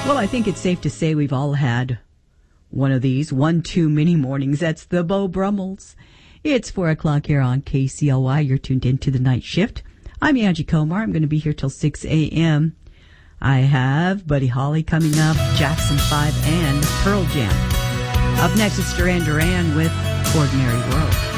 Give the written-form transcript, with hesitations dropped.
Well, I think it's safe to say we've all had one of these, one too many mornings. That's the Beau Brummels. It's 4 o'clock here on KCLY. You're tuned into the night shift. I'm Angie Comar. I'm going to be here till 6 a.m. I have Buddy Holly coming up, Jackson 5, and Pearl Jam. Up next, it's Duran Duran with Ordinary World.